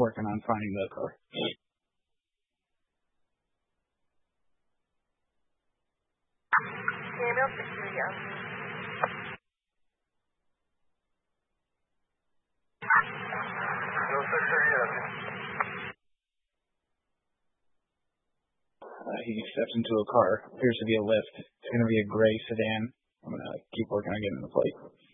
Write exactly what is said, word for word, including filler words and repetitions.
working on finding the car. Uh, he steps into a car. Appears to be a Lyft. It's going to be a gray sedan. I'm going to keep working on getting the plate.